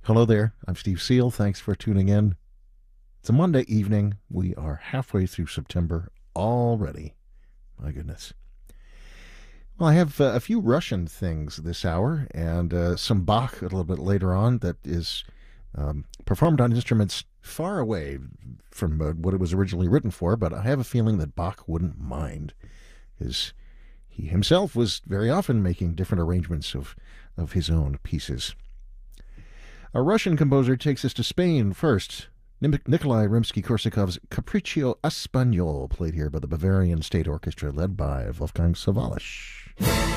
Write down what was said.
Hello there. I'm Steve Seal. Thanks for tuning in. It's a Monday evening. We are halfway through September already. My goodness. Well, I have a few Russian things this hour and some Bach a little bit later on that is performed on instruments far away from what it was originally written for, but I have a feeling that Bach wouldn't mind, because he himself was very often making different arrangements of his own pieces. A Russian composer takes us to Spain first. Nikolai Rimsky-Korsakov's Capriccio Espagnol, played here by the Bavarian State Orchestra, led by Wolfgang Sawallisch.